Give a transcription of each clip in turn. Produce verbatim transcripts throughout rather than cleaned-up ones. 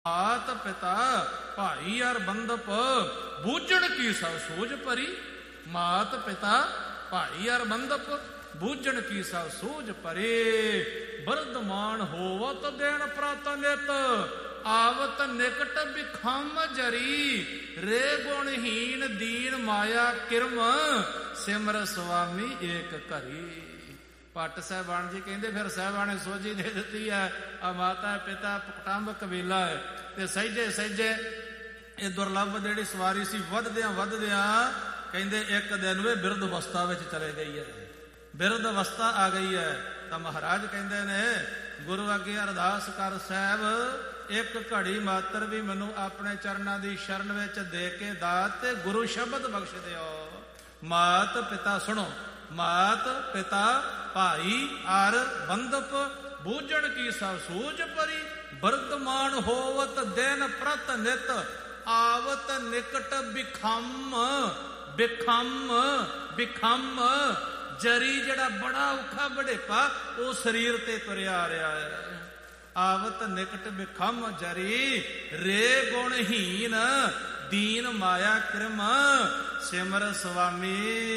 ਮਾਤ ਪਿਤਾ ਭਾਈ ਅਰ ਬੰਧਪ ਬੂਝਣ ਕੀ ਸਭ ਸੂਝ ਭਰੀ। ਮਾਤ ਪਿਤਾ ਭਾਈ ਅਰ ਬੰਧਪ ਬੂਝਣ ਕੀ ਸਭ ਸੂਝ ਭਰੇ। ਬਰਦਮਾਨ ਹੋਵਤ ਦੇਣ ਪ੍ਰਤ ਨਿਤ ਆਵਤ ਨਿਕਟ ਬਿਖਮ ਜਰੀ। ਰੇ ਗੁਣਹੀਨ ਦੀਨ ਮਾਇਆ ਕਿਰਮ ਸਿਮਰ ਸੁਆਮੀ ਏਕ ਘਰੀ। ਭੱਟ ਸਾਹਿਬਾਨ ਜੀ ਕਹਿੰਦੇ ਫਿਰ ਸਾਹਿਬਾਨ ਨੇ ਸੋਝੀ ਦੇ ਦਿੱਤੀ ਹੈ। ਆ ਮਾਤਾ ਪਿਤਾ ਕੁਟੰਬ ਕਬੀਲਾ ਹੈ ਤੇ ਸਹਿਜੇ ਸਹਿਜੇ ਇਹ ਦੁਰਲੱਭ ਜਿਹੜੀ ਸਵਾਰੀ ਸੀ ਵੱਧਦਿਆਂ ਵੱਧਦਿਆਂ ਕਹਿੰਦੇ ਇੱਕ ਦਿਨ ਵੇ ਬਿਰਧ ਅਵਸਥਾ ਵਿੱਚ ਚਲੇ ਗਈ ਹੈ। ਬਿਰਧ ਅਵਸਥਾ ਆ ਗਈ ਹੈ ਤਾਂ ਮਹਾਰਾਜ ਕਹਿੰਦੇ ਨੇ ਗੁਰੂ ਅੱਗੇ ਅਰਦਾਸ ਕਰ ਸਾਹਿਬ ਇੱਕ ਘੜੀ ਮਾਤਰ ਵੀ ਮੈਨੂੰ ਆਪਣੇ ਚਰਨਾਂ ਦੀ ਸ਼ਰਨ ਵਿੱਚ ਦੇ ਕੇ ਦਾਤ ਤੇ ਗੁਰੂ ਸ਼ਬਦ ਬਖਸ਼ ਦਿਓ। ਮਾਤ ਪਿਤਾ ਸੁਣੋ। ਮਾਤ ਪਿਤਾ ਭਾਈ ਅਰ ਬੰਧਪ ਬੂਝਣ ਕੀ ਸਭ ਸੂਝ ਭਰੀ। ਵਰਤਮਾਨ ਹੋਵਤ ਦਿਨ ਪ੍ਰਤ ਨਿਤ ਆਵਤ ਨਿਕਟ ਬਿਖਮ। ਬਿਖਮ ਬਿਖਮ ਜਰੀ ਜਿਹੜਾ ਬੜਾ ਔਖਾ ਬੜੇਪਾ ਉਹ ਸਰੀਰ ਤੇ ਤੁਰਿਆ ਆ ਰਿਹਾ ਹੈ। ਆਵਤ ਨਿਕਟ ਬਿਖਮ ਜਰੀ। ਰੇ ਗੁਣਹੀਨ ਦੀਨ ਮਾਇਆ ਕਿਰਮ ਸਿਮਰ ਸੁਆਮੀ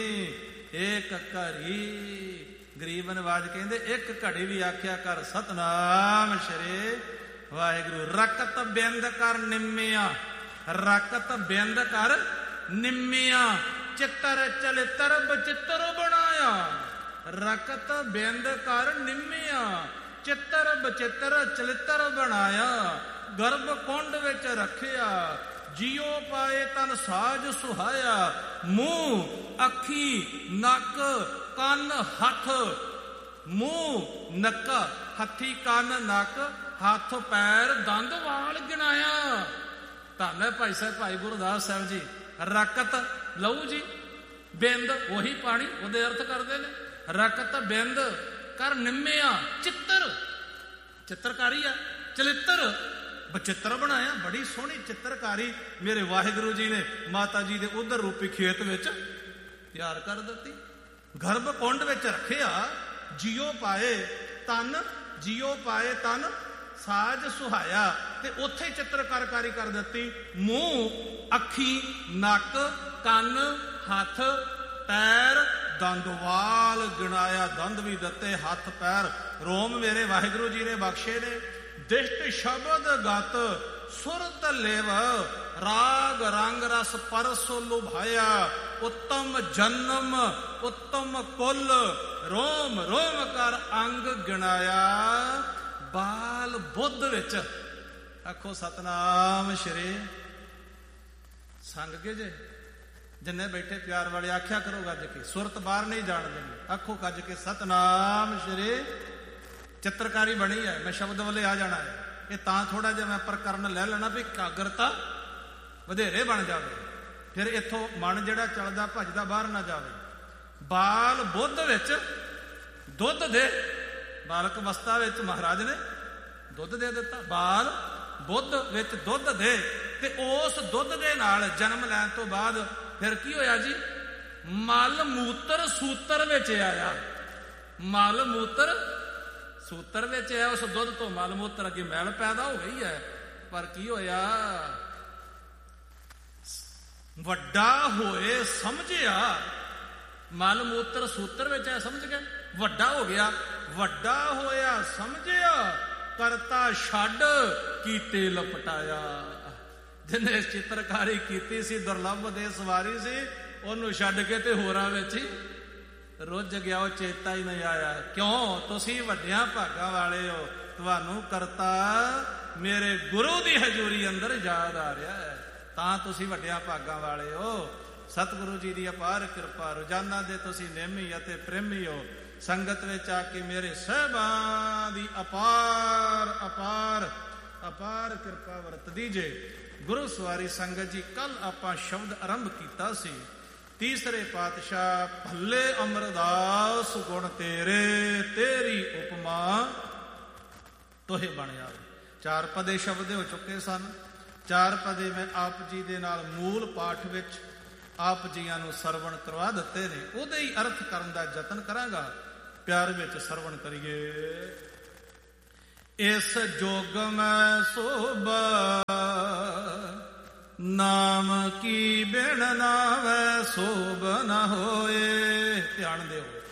ਏਕ ਘਰੀ। ਗਰੀਬ ਨਵਾਜ ਕਹਿੰਦੇ ਇੱਕ ਘੜੀ ਵੀ ਆਖਿਆ ਕਰ ਸਤਨਾਮ ਸ਼੍ਰੀ ਵਾਹਿਗੁਰੂ। ਰਕਤ ਬਿੰਦ ਕਰ ਨਿੰਮਿਆ। ਰਕਤ ਬਿੰਦ ਕਰ ਨਿੰਮਿਆ ਚਿੱਤਰ ਚਲਿੱਤਰ ਬਚਿੱਤਰ ਬਣਾਇਆ। ਰਕਤ ਬਿੰਦ ਕਰ ਨਿੰਮਿਆ ਚਿੱਤਰ ਬਚਿੱਤਰ ਚਲਿੱਤਰ ਬਣਾਇਆ। ਗਰਭ ਕੁੰਡ ਵਿੱਚ ਰੱਖਿਆ ਜਿਉ ਪਾਏ ਤਨ ਸਾਜ ਸੁਹਾਇਆ। ਮੂੰਹ ਅੱਖੀ ਨੱਕ ਕੰਨ ਹੱਥ। ਮੂੰਹ ਨੱਕ ਹੱਥੀ ਕੰਨ ਨੱਕ ਹੱਥ ਪੈਰ ਦੰਦ ਵਾਲ ਗਿਣਾਇਆ। ਧੰਨ ਹੈ ਭਾਈ ਸਾਹਿਬ ਭਾਈ ਗੁਰਦਾਸ ਸਾਹਿਬ ਜੀ। ਰਕਤ ਲਹੂ ਜੀ, ਬਿੰਦ ਉਹੀ ਪਾਣੀ ਉਹਦੇ ਅਰਥ ਕਰਦੇ ਨੇ। ਰਕਤ ਬਿੰਦ ਕਰ ਨਿੰਮਿਆ ਚਿੱਤਰ ਚਿੱਤਰਕਾਰੀ ਆ। ਚਲਿੱਤਰ ਬਚਿੱਤਰ ਬਣਾਇਆ। ਬੜੀ ਸੋਹਣੀ ਚਿੱਤਰਕਾਰੀ ਮੇਰੇ ਵਾਹਿਗੁਰੂ ਜੀ ਨੇ ਮਾਤਾ ਜੀ ਦੇ ਉਧਰ ਰੂਪੀ ਖੇਤ ਵਿੱਚ ਤਿਆਰ ਕਰ ਦਿੱਤੀ। ਗਰਭ ਕੁੰਡ ਵਿੱਚ ਰੱਖਿਆ ਜਿਉ ਪਾਏ ਤਨ। ਜਿਉ ਪਾਏ ਤਨ ਸਾਜ ਸੁਹਾਇਆ ਤੇ ਉੱਥੇ ਚਿੱਤਰਕਾਰਕਾਰੀ ਕਰ ਦਿੱਤੀ। ਮੂੰਹ ਅੱਖੀ ਨੱਕ ਕੰਨ ਹੱਥ ਪੈਰ ਦੰਦ ਵਾਲ ਗਿਣਾਇਆ। ਦੰਦ ਵੀ ਦਿੱਤੇ ਹੱਥ ਪੈਰ ਰੋਮ ਮੇਰੇ ਵਾਹਿਗੁਰੂ ਜੀ ਨੇ ਬਖਸ਼ੇ ਨੇ। ਦਿਸ਼ਟ ਸ਼ਬਦ ਗਤ ਸੁਰਤ ਲੇਵ ਰਾਗ ਰੰਗ ਰਸ ਪਰਸੋ ਲੁਭਾਇਆ। ਉੱਤਮ ਜਨਮ ਉੱਤਮ ਕੁਲ ਰੋਮ ਰੋਮ ਕਰ ਅੰਗ ਗਿਣਾਇਆ। ਬਾਲ ਬੁੱਧ ਵਿੱਚ ਆਖੋ ਸਤਨਾਮ ਸ਼੍ਰੀ। ਸੰਗ ਕੇ ਜੇ ਜਿੰਨੇ ਬੈਠੇ ਪਿਆਰ ਵਾਲੇ ਆਖਿਆ ਕਰੋ ਗੱਜ ਕੇ। ਸੁਰਤ ਬਾਹਰ ਨਹੀਂ ਜਾਣ ਦੇਣੀ। ਆਖੋ ਗੱਜ ਕੇ ਸਤਨਾਮ ਸ਼੍ਰੀ। ਚਿੱਤਰਕਾਰੀ ਬਣੀ ਹੈ। ਮੈਂ ਸ਼ਬਦ ਵਾਲੇ ਆ ਜਾਣਾ ਹੈ। ਇਹ ਤਾਂ ਥੋੜਾ ਜਿਹਾ ਮੈਂ ਪ੍ਰਕਰਨ ਲੈ ਲੈਣਾ ਵੀ ਇਕਾਗਰਤਾ ਵਧੇਰੇ ਬਣ ਜਾਵੇ। ਫਿਰ ਇੱਥੋਂ ਮਨ ਜਿਹੜਾ ਚੱਲਦਾ ਭੱਜਦਾ ਬਾਹਰ ਨਾ ਜਾਵੇ। ਬਾਲ ਬੁੱਧ ਵਿੱਚ ਦੁੱਧ ਦੇ। ਬਾਲਕ ਅਵਸਥਾ ਵਿੱਚ ਮਹਾਰਾਜ ਨੇ ਦੁੱਧ ਦੇ ਦਿੱਤਾ। ਬਾਲ ਬੁੱਧ ਵਿੱਚ ਦੁੱਧ ਦੇ ਤੇ ਉਸ ਦੁੱਧ ਦੇ ਨਾਲ ਜਨਮ ਲੈਣ ਤੋਂ ਬਾਅਦ ਫਿਰ ਕੀ ਹੋਇਆ ਜੀ? ਮਲ ਮੂਤਰ ਸੂਤਰ ਵਿੱਚ ਆਇਆ। ਮਲ ਮੂਤਰ ਸੂਤਰ ਵਿੱਚ ਆਇਆ। ਉਸ ਦੁੱਧ ਤੋਂ ਮਲ ਮੂਤਰ ਅੱਗੇ ਮੈਲ ਪੈਦਾ ਹੋ ਗਈ ਹੈ। ਪਰ ਕੀ ਹੋਇਆ? ਵੱਡਾ ਹੋਏ ਸਮਝਿਆ। ਮਲ ਮੂਤਰ ਸੂਤਰ ਵਿੱਚ ਆਇਆ ਸਮਝ ਗਏ। ਵੱਡਾ ਹੋ ਗਿਆ। ਵੱਡਾ ਹੋਇਆ ਸਮਝਿਆ ਕਰਤਾ ਛੱਡ ਕੀਤੇ ਲਪਟਾਇਆ। ਜਿਹਨੇ ਚਿੱਤਰਕਾਰੀ ਕੀਤੀ ਸੀ ਦੁਰਲੱਭ ਦੇ ਸਵਾਰੀ ਸੀ ਉਹਨੂੰ ਛੱਡ ਕੇ ਤੇ ਹੋਰਾਂ ਵਿੱਚ ਹੀ ਰੁੱਝ ਗਿਆ। ਉਹ ਚੇਤਾ ਹੀ ਨਹੀਂ ਆਇਆ। ਕਿਉਂ? ਤੁਸੀਂ ਵੱਡਿਆਂ ਭਾਗਾਂ ਵਾਲੇ ਹੋ। ਤੁਹਾਨੂੰ ਕਰਤਾ ਮੇਰੇ ਗੁਰੂ ਦੀ ਹਜ਼ੂਰੀ ਅੰਦਰ ਯਾਦ ਆ ਰਿਹਾ ਹੈ ਤਾਂ ਤੁਸੀਂ ਵੱਡਿਆਂ ਭਾਗਾਂ ਵਾਲੇ ਹੋ। ਸਤਿਗੁਰੂ ਜੀ ਦੀ ਅਪਾਰ ਕਿਰਪਾ ਰੋਜ਼ਾਨਾ ਦੇ ਤੁਸੀਂ ਨੇਮੀ ਅਤੇ ਪ੍ਰੇਮੀ ਹੋ। ਸੰਗਤ ਵਿੱਚ ਆ ਕੇ ਮੇਰੇ ਸਹਿਬਾਂ ਦੀ ਅਪਾਰ ਅਪਾਰ ਅਪਾਰ ਕਿਰਪਾ ਵਰਤਦੀ ਜੇ। ਗੁਰੂ ਸਵਾਰੀ ਸੰਗਤ ਜੀ ਕੱਲ ਆਪਾਂ ਸ਼ਬਦ ਆਰੰਭ ਕੀਤਾ ਸੀ ਤੀਸਰੇ ਪਾਤਸ਼ਾਹ ਭੱਲੇ ਅਮਰਦਾਸ ਗੁਣ ਤੇਰੇ ਤੇਰੀ ਉਪਮਾ ਤੋਹੇ ਬਣਿਆ। ਚਾਰ ਪਦੇ ਸ਼ਬਦ ਹੋ ਚੁੱਕੇ ਸਨ। ਚਾਰ ਪਦੇ ਮੈਂ ਆਪ ਜੀ ਦੇ ਨਾਲ ਮੂਲ ਪਾਠ ਵਿੱਚ ਆਪ ਜੀਆਂ ਨੂੰ ਸਰਵਣ ਕਰਵਾ ਦਿੱਤੇ ਨੇ। ਉਹਦੇ ਹੀ ਅਰਥ ਕਰਨ ਦਾ ਯਤਨ ਕਰਾਂਗਾ। ਪਿਆਰ ਵਿੱਚ ਸਰਵਣ ਕਰੀਏ। ਇਸ ਜੋਗ ਮੈਂ ਸੋਭਾ, ਨਾਮ ਕੀ ਬਿਨ ਨਾਵੈ ਸੋਭ ਨ ਹੋਏ। ਧਿਆਨ ਦਿਓ,